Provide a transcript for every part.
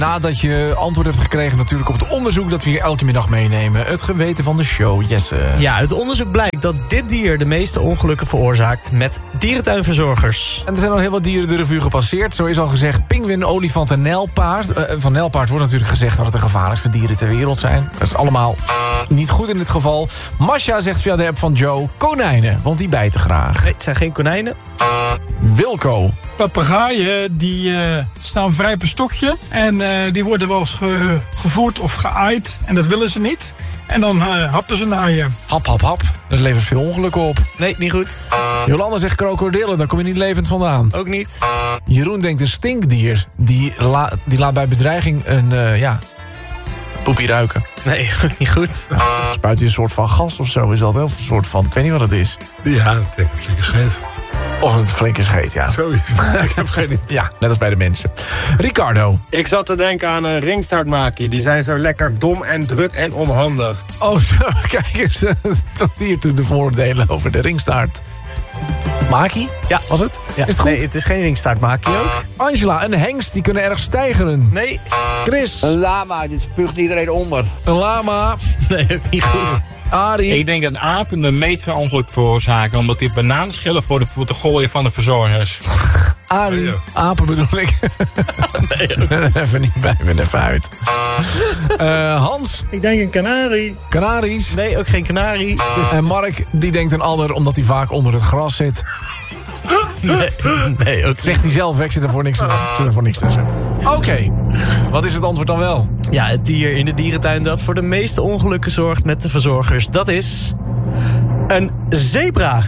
Nadat je antwoord hebt gekregen natuurlijk op het onderzoek dat we hier elke middag meenemen. Het geweten van de show, Jesse. Ja, uit onderzoek blijkt dat dit dier de meeste ongelukken veroorzaakt met dierentuinverzorgers. En er zijn al heel wat dieren de revue gepasseerd. Zo is al gezegd pinguïn, olifant en nijlpaard. Van nijlpaard wordt natuurlijk gezegd dat het de gevaarlijkste dieren ter wereld zijn. Dat is allemaal niet goed in dit geval. Masha zegt via de app van Joe konijnen, want die bijten graag. Nee, het zijn geen konijnen. Wilco. Papegaaien die staan vrij op een stokje. En die worden wel eens gevoerd of geaaid. En dat willen ze niet. En dan happen ze naar je. Hap, hap, hap. Dat levert veel ongelukken op. Nee, niet goed. Jolanda zegt krokodillen, daar kom je niet levend vandaan. Ook niet. Jeroen denkt een stinkdier. Die laat bij bedreiging een poepie ruiken. Nee, ook niet goed. Spuit hij een soort van gas of zo? Is dat wel een soort van, ik weet niet wat het is. Ja, dat denk ik een flinke scheet. Of een flinke scheet, ja. Zoiets. Ik heb geen idee. Ja, net als bij de mensen. Ricardo. Ik zat te denken aan een ringstaartmakie. Die zijn zo lekker dom en druk en onhandig. Oh, zo, kijk eens. Tot hier toe de voordelen over de ringstaart. Maki? Ja. Was het? Ja. Is het goed? Nee, het is geen ringstaartmakie ook. Angela, een hengst, die kunnen erg stijgeren. Nee. Chris. Een lama, dit spuugt iedereen onder. Een lama. Nee, ook niet goed. Arie. Ik denk dat apen de meeste ongeluk veroorzaken, omdat die bananen schillen voor te gooien van de verzorgers. Arie. Apen bedoel ik. Nee, even niet bij me, even uit. Hans. Ik denk een kanarie. Canaries. Nee, ook geen kanarie. En Mark, die denkt een adder omdat hij vaak onder het gras zit. Nee, ook Zegt hij zelf, ik zit er voor niks tussen. Oké, wat is het antwoord dan wel? Ja, het dier in de dierentuin dat voor de meeste ongelukken zorgt met de verzorgers, dat is een zebra.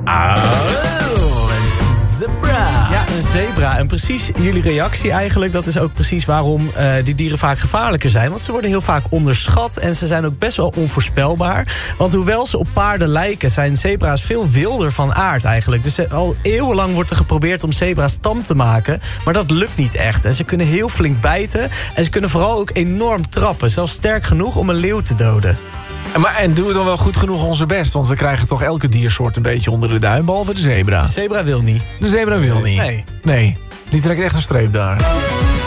Zebra. Ja, een zebra. En precies jullie reactie eigenlijk, dat is ook precies waarom die dieren vaak gevaarlijker zijn. Want ze worden heel vaak onderschat en ze zijn ook best wel onvoorspelbaar. Want hoewel ze op paarden lijken, zijn zebra's veel wilder van aard eigenlijk. Dus al eeuwenlang wordt er geprobeerd om zebra's tam te maken. Maar dat lukt niet echt. En ze kunnen heel flink bijten. En ze kunnen vooral ook enorm trappen. Zelfs sterk genoeg om een leeuw te doden. En doen we dan wel goed genoeg onze best? Want we krijgen toch elke diersoort een beetje onder de duim, behalve de zebra. De zebra wil niet. De zebra wil niet. Nee. Nee, die trekt echt een streep daar.